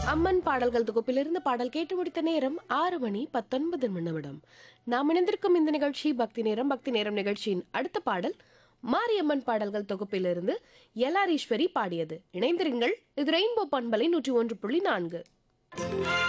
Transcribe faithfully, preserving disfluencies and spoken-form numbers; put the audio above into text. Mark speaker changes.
Speaker 1: அம்மன் பாடல்கள் தொகுப்பிலிருந்து பாடல் கேட்டு முடித்த நேரம் ஆறு மணி பத்தொன்பது நிமிடம். நாம் இணைந்திருக்கும் இந்த நிகழ்ச்சி பக்தி நேரம். பக்தி நேரம் நிகழ்ச்சியின் அடுத்த பாடல் மாரியம்மன் பாடல்கள் தொகுப்பிலிருந்து எலாரீஸ்வரி பாடியது. இணைந்திருங்கள். இது ரெயின்போ பண்பலை நூற்றி ஒன்று புள்ளி நான்கு.